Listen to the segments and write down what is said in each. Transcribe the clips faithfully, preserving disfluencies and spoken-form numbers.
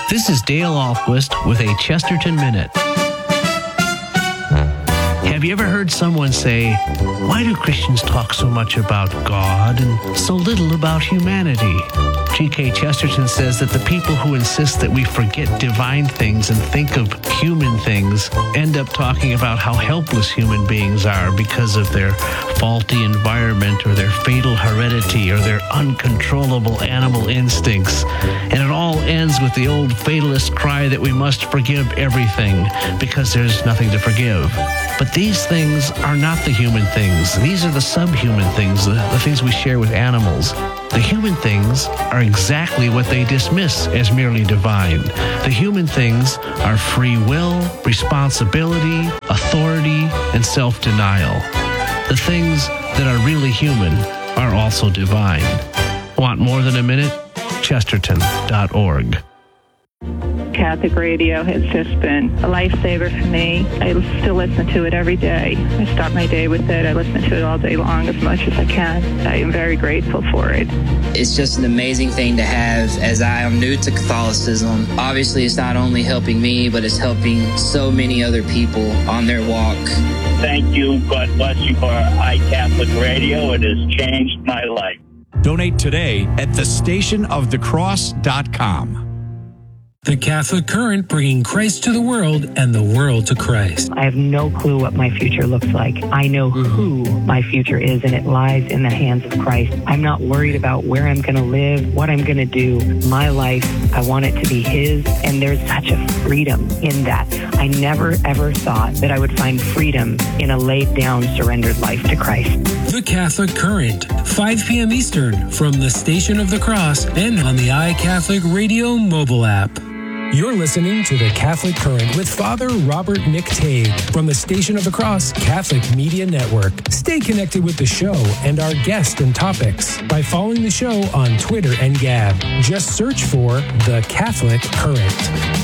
This is Dale Ahlquist with a Chesterton Minute. Have you ever heard someone say, why do Christians talk so much about God and so little about humanity? G K Chesterton says that the people who insist that we forget divine things and think of human things end up talking about how helpless human beings are because of their faulty environment or their fatal heredity or their uncontrollable animal instincts. And it all ends with the old fatalist cry that we must forgive everything because there's nothing to forgive. But these things are not the human things. These are the subhuman things, the, the things we share with animals. The human things are exactly what they dismiss as merely divine. The human things are free will, responsibility, authority, and self-denial. The things that are really human are also divine. Want more than a minute? Chesterton dot org. Catholic radio has just been a lifesaver for me. I still listen to it every day. I start my day with it. I listen to it all day long as much as I can. I am very grateful for it. It's just an amazing thing to have as I am new to Catholicism. Obviously, it's not only helping me, but it's helping so many other people on their walk. Thank you. God bless you for iCatholic Radio. It has changed my life. Donate today at the station of the cross dot com. The Catholic Current, bringing Christ to the world and the world to Christ. I have no clue what my future looks like. I know who my future is, and it lies in the hands of Christ. I'm not worried about where I'm going to live, what I'm going to do. My life, I want it to be His, and there's such a freedom in that. I never, ever thought that I would find freedom in a laid-down, surrendered life to Christ. The Catholic Current, five p.m. Eastern, from the Station of the Cross and on the iCatholic Radio mobile app. You're listening to the Catholic Current with Father Robert McTague from the Station of the Cross Catholic Media Network. Stay connected with the show and our guests and topics by following the show on Twitter and Gab. Just search for the Catholic Current.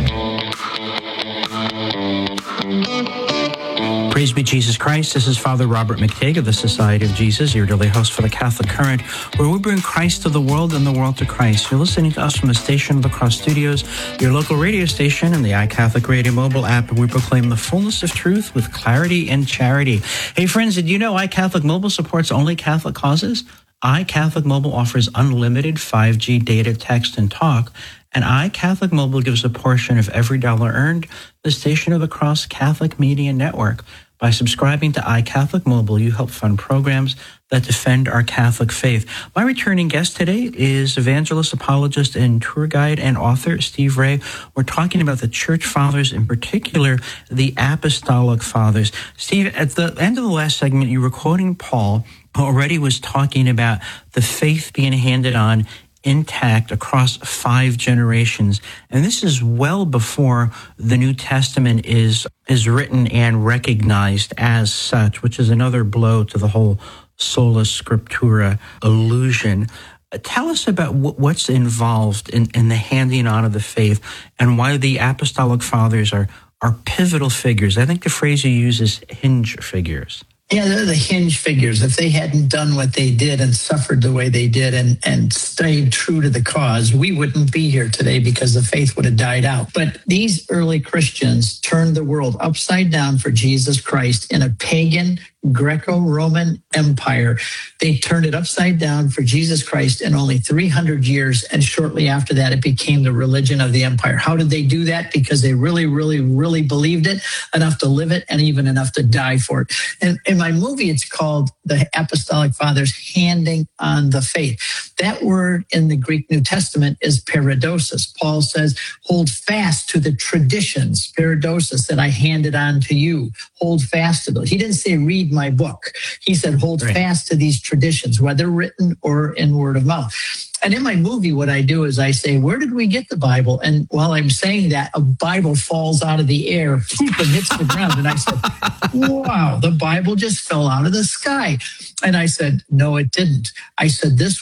Praise be Jesus Christ. This is Father Robert McTague of the Society of Jesus, your daily host for the Catholic Current, where we bring Christ to the world and the world to Christ. You're listening to us from the Station of the Cross Studios, your local radio station, and the iCatholic Radio mobile app, and we proclaim the fullness of truth with clarity and charity. Hey, friends, did you know iCatholic Mobile supports only Catholic causes? iCatholic Mobile offers unlimited five G data, text, and talk, and iCatholic Mobile gives a portion of every dollar earned the Station of the Cross Catholic Media Network. By subscribing to iCatholic Mobile, you help fund programs that defend our Catholic faith. My returning guest today is evangelist, apologist, and tour guide and author Steve Ray. We're talking about the Church Fathers, in particular, the Apostolic Fathers. Steve, at the end of the last segment, you were quoting Paul, who already was talking about the faith being handed on intact across five generations. And this is well before the New Testament is is written and recognized as such, which is another blow to the whole sola scriptura illusion. Uh, tell us about w- what's involved in, in the handing on of the faith and why the Apostolic Fathers are, are pivotal figures. I think the phrase you use is hinge figures. Yeah, they're the hinge figures. If they hadn't done what they did and suffered the way they did and, and stayed true to the cause, we wouldn't be here today because the faith would have died out. But these early Christians turned the world upside down for Jesus Christ in a pagan Greco-Roman Empire. They turned it upside down for Jesus Christ in only three hundred years, and shortly after that, it became the religion of the empire. How did they do that? Because they really, really, really believed it, enough to live it, and even enough to die for it. And in my movie, it's called The Apostolic Fathers Handing on the Faith. That word in the Greek New Testament is paradosis. Paul says, hold fast to the traditions, paradosis, that I handed on to you. Hold fast to those. He didn't say read my book. He said, hold right. fast to these traditions, whether written or in word of mouth. And in my movie, what I do is I say, where did we get the Bible? And while I'm saying that, a Bible falls out of the air and hits the ground. And I said, wow, the Bible just fell out of the sky. And I said, no, it didn't. I said, this was a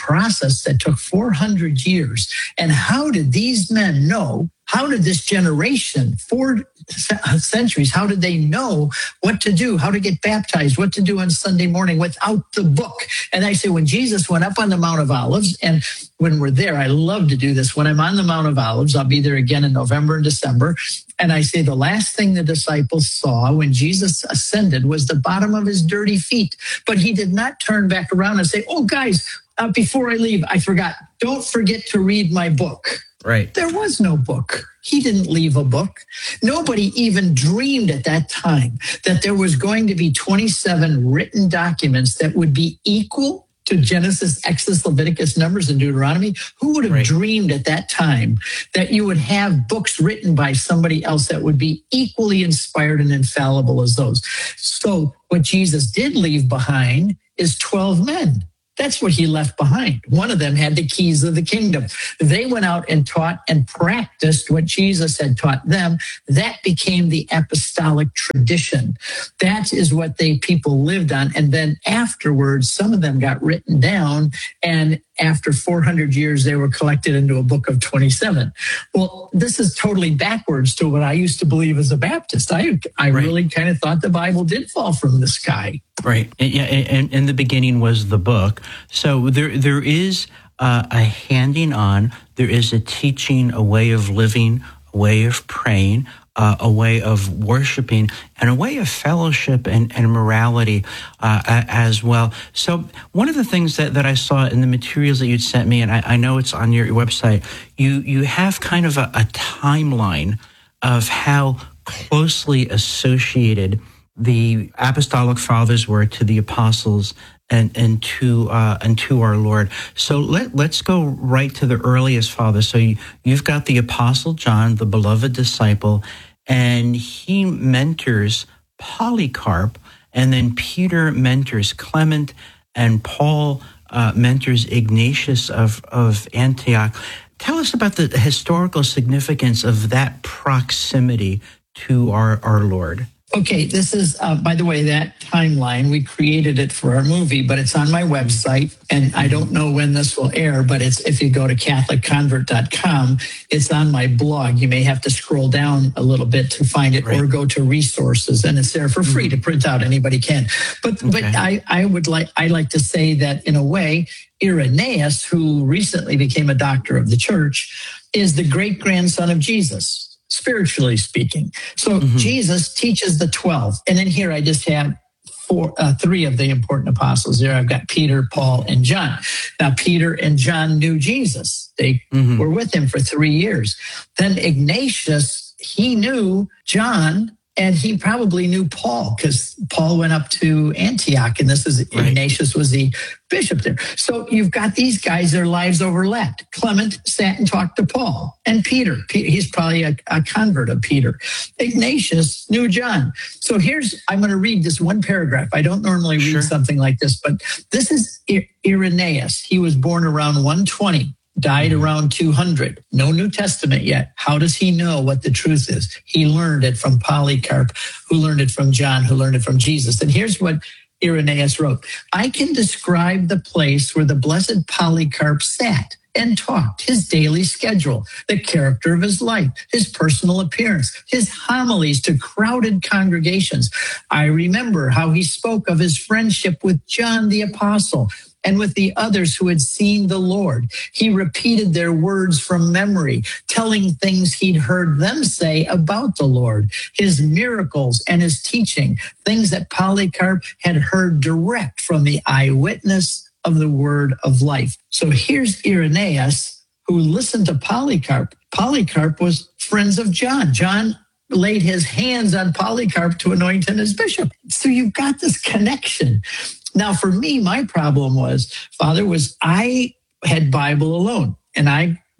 process that took four hundred years. And how did these men know? How did this generation, four centuries, how did they know what to do, how to get baptized, what to do on Sunday morning without the book? And I say, when Jesus went up on the Mount of Olives, and when we're there, I love to do this. When I'm on the Mount of Olives, I'll be there again in November and December. And I say the last thing the disciples saw when Jesus ascended was the bottom of his dirty feet. But he did not turn back around and say, oh, guys, uh, before I leave, I forgot. Don't forget to read my book. Right. There was no book. He didn't leave a book. Nobody even dreamed at that time that there was going to be twenty-seven written documents that would be equal to Genesis, Exodus, Leviticus, Numbers, and Deuteronomy. Who would have right. dreamed at that time that you would have books written by somebody else that would be equally inspired and infallible as those? So what Jesus did leave behind is twelve men. That's what he left behind. One of them had the keys of the kingdom. They went out and taught and practiced what Jesus had taught them. That became the apostolic tradition. That is what they people lived on. And then afterwards, some of them got written down, and after four hundred years, they were collected into a book of twenty-seven. Well, this is totally backwards to what I used to believe as a Baptist. I, I right. really kind of thought the Bible did fall from the sky. Right. Yeah. And in the beginning was the book. So there, there is uh, a handing on. There is a teaching, a way of living, a way of praying, uh, a way of worshiping, and a way of fellowship and, and morality uh, as well. So one of the things that, that I saw in the materials that you'd sent me, and I, I know it's on your website, you you have kind of a, a timeline of how closely associated the apostolic fathers were to the apostles and and to uh, and to our Lord. So let let's go right to the earliest fathers. So you, you've got the Apostle John, the beloved disciple, and he mentors Polycarp, and then Peter mentors Clement, and Paul uh, mentors Ignatius of of Antioch. Tell us about the historical significance of that proximity to our our Lord. Okay, this is, uh, by the way, that timeline, we created it for our movie, but it's on my website, and I don't know when this will air, but it's if you go to Catholic Convert dot com, it's on my blog. You may have to scroll down a little bit to find it, right. or go to resources, and it's there for free mm-hmm. to print out. Anybody can. But okay. but I, I would like I like to say that in a way, Irenaeus, who recently became a doctor of the church, is the great-grandson of Jesus, spiritually speaking. So mm-hmm. Jesus teaches the twelve. And then here I just have four, uh, three of the important apostles. There I've got Peter, Paul, and John. Now, Peter and John knew Jesus. They mm-hmm. were with him for three years. Then Ignatius, he knew John, and he probably knew Paul because Paul went up to Antioch, and this is right. Ignatius was the bishop there. So you've got these guys, their lives overlapped. Clement sat and talked to Paul, and Peter. He's probably a, a convert of Peter. Ignatius knew John. So here's, I'm going to read this one paragraph. I don't normally read sure. something like this, but this is Irenaeus. He was born around one twenty. Died around two hundred. No New Testament yet. How does he know what the truth is? He learned it from Polycarp, who learned it from John, who learned it from Jesus. And here's what Irenaeus wrote. I can describe the place where the blessed Polycarp sat and talked, his daily schedule, the character of his life, his personal appearance, his homilies to crowded congregations. I remember how he spoke of his friendship with John the Apostle, and with the others who had seen the Lord. He repeated their words from memory, telling things he'd heard them say about the Lord, his miracles and his teaching, things that Polycarp had heard direct from the eyewitness of the word of life. So here's Irenaeus, who listened to Polycarp. Polycarp was friends of John. John laid his hands on Polycarp to anoint him as bishop. So you've got this connection. Now, for me, my problem was, Father, was I had Bible alone, and I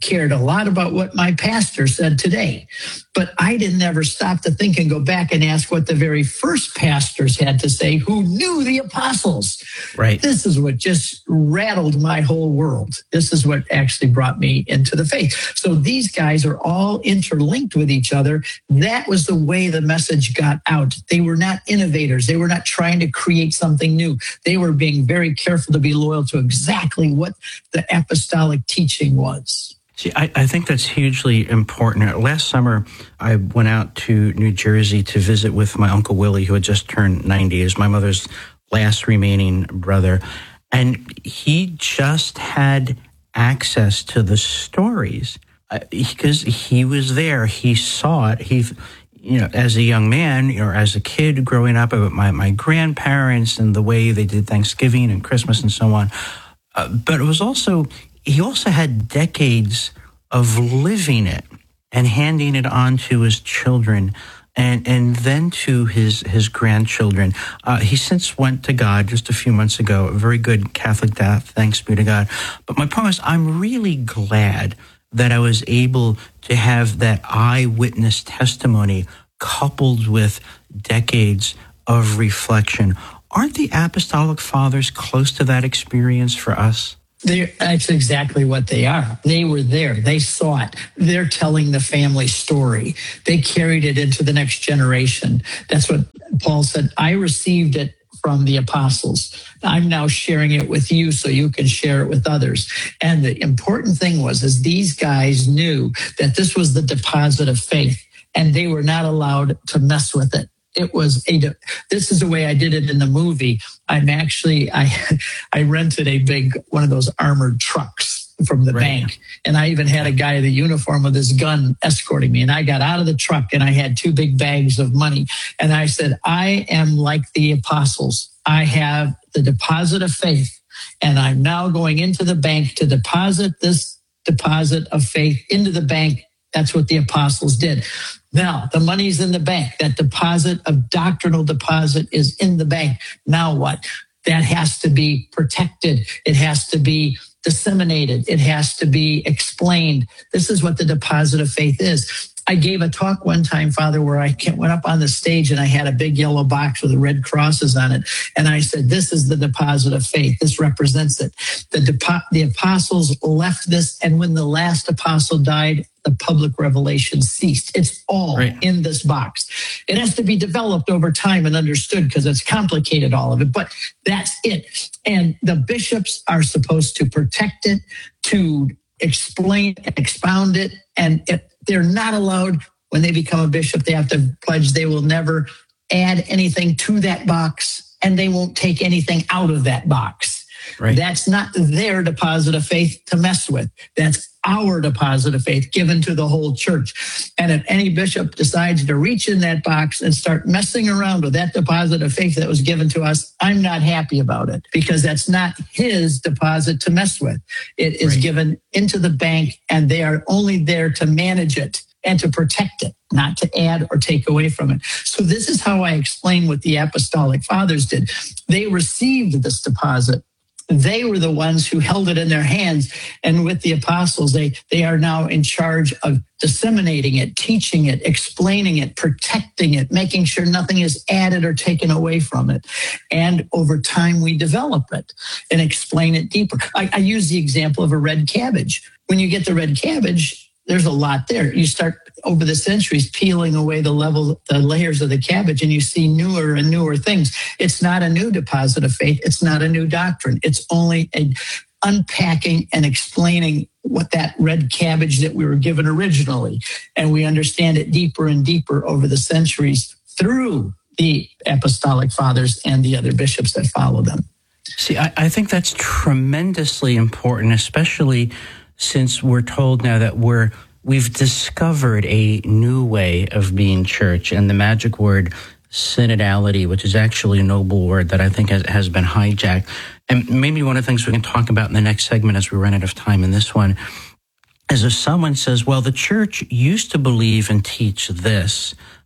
cared a lot about what my pastor said today, but I didn't ever stop to think and go back and ask what the very first pastors had to say who knew the apostles. Right. This is what just rattled my whole world. This is what actually brought me into the faith. So these guys are all interlinked with each other. That was the way the message got out. They were not innovators. They were not trying to create something new. They were being very careful to be loyal to exactly what the apostolic teaching was. See, I, I think that's hugely important. Last summer, I went out to New Jersey to visit with my Uncle Willie, who had just turned ninety. He was my mother's last remaining brother. And he just had access to the stories uh, because he was there. He saw it. He, you know, as a young man or as a kid growing up, about my, my grandparents and the way they did Thanksgiving and Christmas and so on. Uh, but it was also... He also had decades of living it and handing it on to his children and, and then to his, his grandchildren. Uh, he since went to God just a few months ago, a very good Catholic death, thanks be to God. But my point is, I'm really glad that I was able to have that eyewitness testimony coupled with decades of reflection. Aren't the Apostolic Fathers close to that experience for us? They're, that's exactly what they are. They were there. They saw it. They're telling the family story. They carried it into the next generation. That's what Paul said. I received it from the apostles. I'm now sharing it with you so you can share it with others. And the important thing was, is these guys knew that this was the deposit of faith, and they were not allowed to mess with it. It was a, this is the way I did it in the movie. I'm actually, I, I rented a big, one of those armored trucks from the right. bank. And I even had a guy in a uniform with his gun escorting me. And I got out of the truck and I had two big bags of money. And I said, I am like the apostles. I have the deposit of faith. And I'm now going into the bank to deposit this deposit of faith into the bank. That's what the apostles did. Now, the money's in the bank. That deposit of doctrinal deposit is in the bank. Now what? That has to be protected. It has to be disseminated. It has to be explained. This is what the deposit of faith is. I gave a talk one time, Father, where I went up on the stage and I had a big yellow box with red crosses on it. And I said, this is the deposit of faith. This represents it. The, depo- the apostles left this. And when the last apostle died, the public revelation ceased. It's all right. in this box. It has to be developed over time and understood because it's complicated, all of it. But that's it. And the bishops are supposed to protect it, to explain, expound it, and it, they're not allowed, when they become a bishop, they have to pledge they will never add anything to that box, and they won't take anything out of that box. Right. That's not their deposit of faith to mess with. That's our deposit of faith given to the whole church. And if any bishop decides to reach in that box and start messing around with that deposit of faith that was given to us, I'm not happy about it, because that's not his deposit to mess with. It is right. given into the bank, and they are only there to manage it and to protect it, not to add or take away from it. So this is how I explain what the Apostolic Fathers did. They received this deposit. They were the ones who held it in their hands. And with the apostles, they, they are now in charge of disseminating it, teaching it, explaining it, protecting it, making sure nothing is added or taken away from it. And over time, we develop it and explain it deeper. I, I use the example of a red cabbage. When you get the red cabbage, there's a lot there. You start over the centuries peeling away the level, the layers of the cabbage, and you see newer and newer things. It's not a new deposit of faith. It's not a new doctrine. It's only a unpacking and explaining what that red cabbage that we were given originally. And we understand it deeper and deeper over the centuries through the Apostolic Fathers and the other bishops that follow them. See, I, I think that's tremendously important, especially since we're told now that we're we've discovered a new way of being church, and the magic word synodality, which is actually a noble word that I think has, has been hijacked. And maybe one of the things we can talk about in the next segment as we run out of time in this one is if someone says, well, the church used to believe and teach this,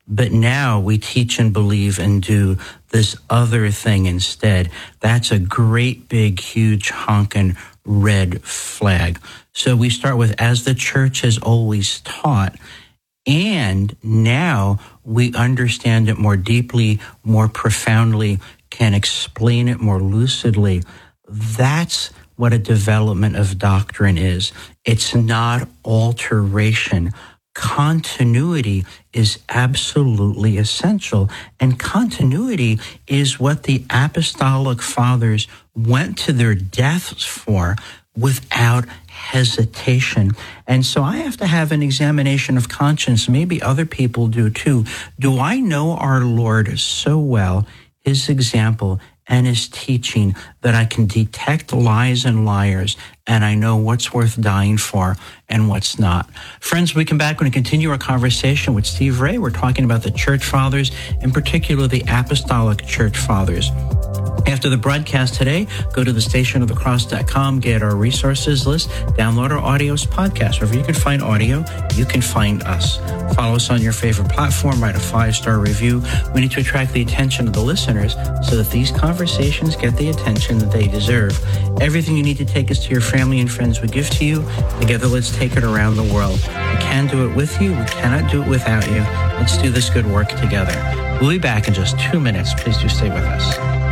but now we teach and believe and do this other thing instead. That's a great, big, huge, honking red flag. So we start with, as the church has always taught, and now we understand it more deeply, more profoundly, can explain it more lucidly. That's what a development of doctrine is. It's not alteration. Continuity is absolutely essential, and continuity is what the apostolic fathers went to their deaths for without hesitation. And so I have to have an examination of conscience. Maybe other people do too. Do I know our Lord so well, his example and his teaching, that I can detect lies and liars, and I know what's worth dying for and what's not? Friends, we come back and continue our conversation with Steve Ray. We're talking about the church fathers, in particular the apostolic church fathers. After the broadcast today, go to the station of the cross dot com, get our resources list, download our audios podcast. Wherever you can find audio, you can find us. Follow us on your favorite platform, write a five-star review. We need to attract the attention of the listeners so that these conversations get the attention that they deserve. Everything you need to take us to your family and friends we give to you. Together, let's take it around the world. We can do it with you. We cannot do it without you. Let's do this good work together. We'll be back in just two minutes. Please do stay with us.